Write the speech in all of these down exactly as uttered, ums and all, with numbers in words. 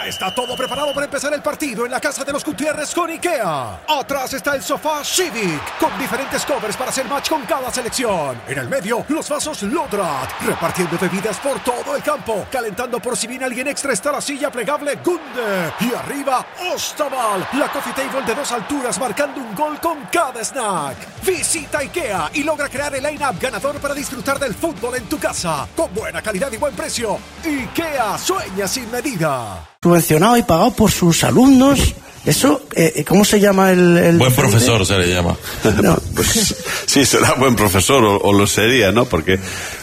Ya está todo preparado para empezar el partido en la casa de los Gutiérrez con IKEA. Atrás está el sofá Civic, con diferentes covers para hacer match con cada selección. En el medio, los vasos Lodrat, repartiendo bebidas por todo el campo. Calentando por si viene alguien extra está la silla plegable Gunde. Y arriba, Ostaval, la coffee table de dos alturas marcando un gol con cada snack. Visita IKEA y logra crear el line-up ganador para disfrutar del fútbol en tu casa. Con buena calidad y buen precio. IKEA, sueña sin medida. Subvencionado y pagado por sus alumnos. Eso, eh, ¿cómo se llama el...? el buen diferente? Profesor se le llama. No. Pues, sí, será buen profesor, o, o lo sería, ¿no? Porque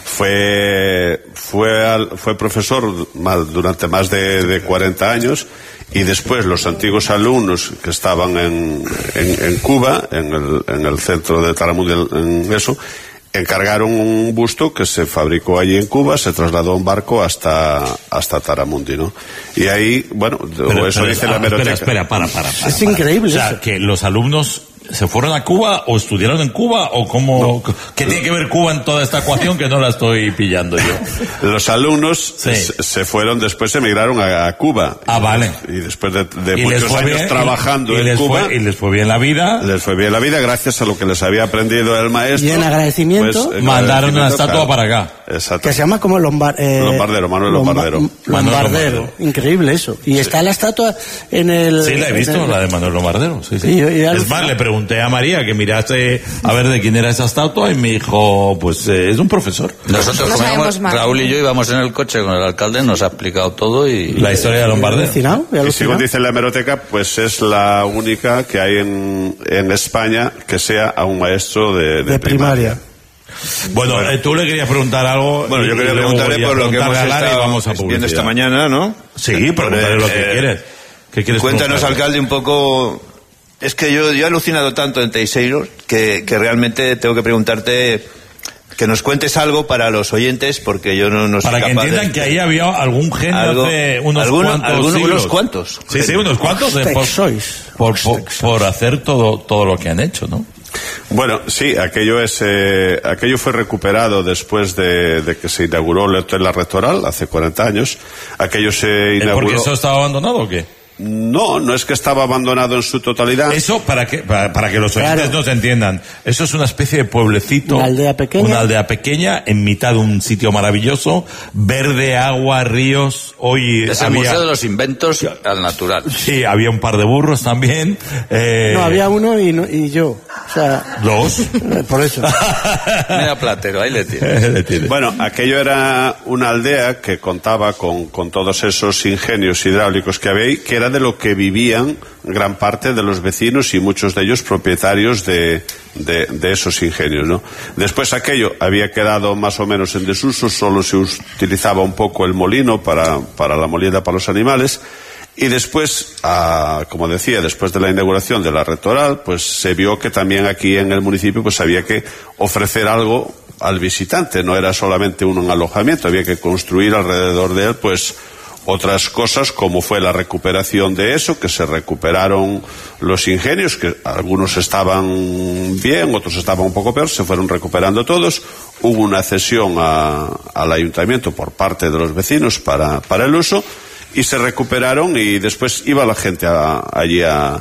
fue fue al, fue profesor mal, durante más de, de cuarenta años, y después los antiguos alumnos que estaban en, en, en Cuba, en el, en el centro de Taramundi, en eso, encargaron un busto que se fabricó allí en Cuba, se trasladó en barco hasta hasta Taramundi, ¿no? Y ahí, bueno, pero, eso pero, dice ah, la hemeroteca. Espera, espera, para, para, para. Es para. increíble O sea, eso. que los alumnos se fueron a Cuba o estudiaron en Cuba o cómo... No. ¿Qué tiene que ver Cuba en toda esta ecuación que no la estoy pillando yo? Los alumnos sí. se, se fueron, después emigraron a, a Cuba. Ah, vale. Y después de, de y muchos años bien, trabajando y, y en les Cuba... Fue, y les fue bien la vida. Les fue bien la vida gracias a lo que les había aprendido el maestro. Y en agradecimiento... Pues, en mandaron una agradecimiento, estatua claro. para acá. Exacto. Que se llama como Lombard, eh, Lombardero, Manuel Lomba- Lombardero. Lombardero. Manuel Lombardero. Increíble eso. Y Sí. está la estatua en el... Sí, la he visto, el, la de Manuel Lombardero. Sí, sí. Y yo- y es alucina- más, le pregunté a María que mirase a ver de quién era esa estatua y me dijo, pues eh, es un profesor. Nosotros, No como sabemos íbamos, más. Raúl y yo íbamos en el coche con el alcalde, nos ha explicado todo y... La historia de Lombardero. alucinado, y Y alucinado. según dice la hemeroteca, pues es la única que hay en, en España que sea a un maestro de, de, De primaria. Bueno, Bueno. eh, tú le querías preguntar algo. Bueno, yo y- quería y luego preguntarle voy a por lo que hemos preguntarle a Lara y estado vamos a viendo publicidad. esta mañana, ¿no? Sí, pregúntale lo que Eh, quieres. ¿Qué quieres Cuéntanos, preguntar? alcalde, un poco... Es que yo, yo he alucinado tanto en Teixeiro que, que realmente tengo que preguntarte que nos cuentes algo para los oyentes, porque yo no, no soy Para que capaz entiendan de... que ahí había algún genio Algo- hace unos alguno- cuantos alguno- siglos. unos cuantos. Sí, sí, unos cuantos. eh, Tex por, sois. por, por, por hacer todo, todo lo que han hecho, ¿no? Bueno, sí, aquello es eh, aquello fue recuperado después de, de que se inauguró el hotel La Rectoral hace cuarenta años. Aquello se ¿Es inauguró. porque eso estaba abandonado o qué? No, no es que estaba abandonado en su totalidad. Eso, para que, para, para que los oyentes Claro. nos entiendan, eso es una especie de pueblecito. Una aldea pequeña. Una aldea pequeña en mitad de un sitio maravilloso, verde, agua, ríos. Hoy Es el había, Museo de los Inventos al Natural. sí, había un par de burros también. Eh, No, había uno y, no- y yo. O sea, dos. por eso. Mira Platero, ahí le tienes. Le tiene. Bueno, aquello era una aldea que contaba con, con todos esos ingenios hidráulicos que había ahí, que era de lo que vivían gran parte de los vecinos y muchos de ellos propietarios de, de, de esos ingenios, ¿no? Después aquello había quedado más o menos en desuso, solo se utilizaba un poco el molino para, para la molienda para los animales. Y después, ah, como decía, después de la inauguración de la Rectoral, pues se vio que también aquí en el municipio pues había que ofrecer algo al visitante, no era solamente un alojamiento, había que construir alrededor de él pues otras cosas, como fue la recuperación de eso, que se recuperaron los ingenios, que algunos estaban bien, otros estaban un poco peor, se fueron recuperando todos. Hubo una cesión a, al ayuntamiento por parte de los vecinos para, para el uso, y se recuperaron, y después iba la gente a, allí a,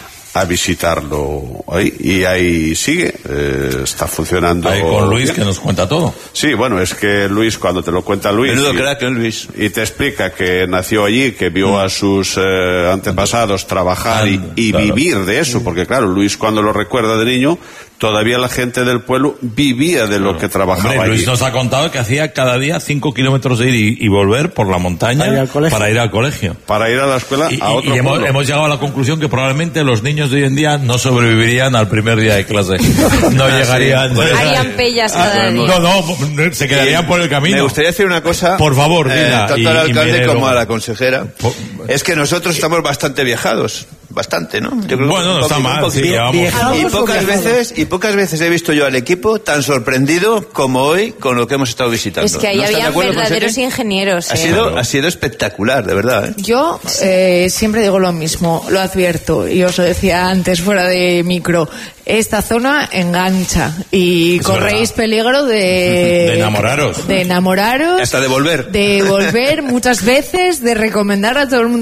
a visitarlo ahí, y ahí sigue, eh, está funcionando. Ahí con Luis bien. que nos cuenta todo. Sí, bueno, es que Luis, cuando te lo cuenta Luis Menudo y, crack, ¿eh, Luis? y te explica que nació allí, que vio a sus eh, antepasados trabajar y, y Claro. vivir de eso, porque claro, Luis cuando lo recuerda de niño, todavía la gente del pueblo vivía de lo que trabajaba Hombre, Luis allí. nos ha contado que hacía cada día cinco kilómetros de ir y, y volver por la montaña Para ir al colegio. para ir al colegio. Para ir a la escuela Y, a y- otro y hemos, pueblo. hemos llegado a la conclusión que probablemente los niños de hoy en día no sobrevivirían al primer día de clase. No llegarían. Harían pellas cada día. No, no, se quedarían por el camino. Me gustaría decir una cosa. Por favor, eh, dila, tanto y- al y alcalde me- como a la consejera. Po- Es que nosotros estamos bastante viajados. Bastante, ¿no? Yo creo que Bueno, un no está poquito, un mal, sí, poquito. llevamos. Viejados Y o pocas viajados. veces, y pocas veces he visto yo al equipo tan sorprendido como hoy con lo que hemos estado visitando. Es que ahí ¿No estás de había acuerdo, verdaderos consejera? ingenieros. Ha ¿eh? sido, ha sido espectacular, de verdad, ¿eh? Yo eh, siempre digo lo mismo, lo advierto, y os lo decía antes fuera de micro. Esta zona engancha y Es corréis verdad. peligro de... De enamoraros. De enamoraros. Hasta de volver. De volver muchas veces, de recomendar a todo el mundo